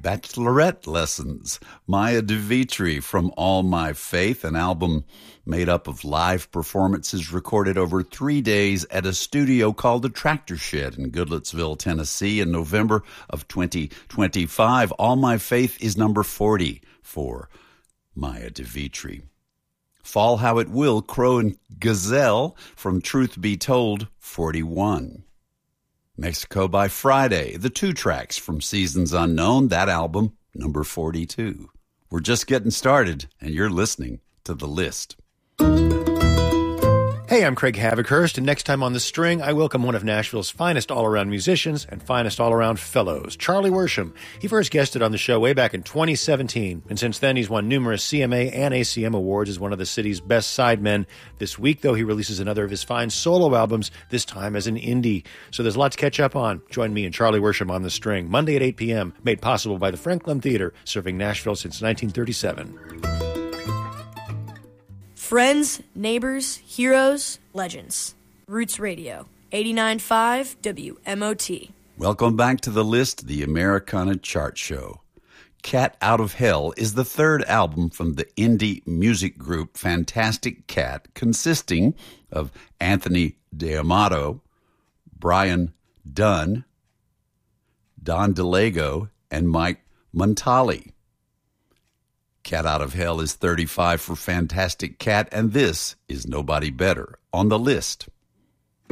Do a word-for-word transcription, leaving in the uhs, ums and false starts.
Bachelorette Lessons, Maya DeVitri from All My Faith, an album made up of live performances recorded over three days at a studio called the Tractor Shed in Goodlettsville, Tennessee in November of twenty twenty-five. All My Faith is number forty for Maya DeVitri. Fall How It Will, Crow and Gazelle from Truth Be Told, forty-one. Mexico by Friday, the two tracks from Seasons Unknown, that album, number forty-two. We're just getting started, and you're listening to The List. Hey, I'm Craig Havikhurst, and next time on The String, I welcome one of Nashville's finest all-around musicians and finest all-around fellows, Charlie Worsham. He first guested on the show way back in twenty seventeen, and since then he's won numerous C M A and A C M awards as one of the city's best sidemen. This week, though, he releases another of his fine solo albums, this time as an indie. So there's a lot to catch up on. Join me and Charlie Worsham on The String, Monday at eight p.m., made possible by the Franklin Theater, serving Nashville since nineteen thirty-seven. Friends, neighbors, heroes, legends. Roots Radio, eighty-nine point five W M O T. Welcome back to The List, the Americana chart show. Cat Out of Hell is the third album from the indie music group Fantastic Cat, consisting of Anthony D'Amato, Brian Dunn, Don DeLago, and Mike Montali. Cat Out of Hell is thirty-five for Fantastic Cat, and this is Nobody Better on The List.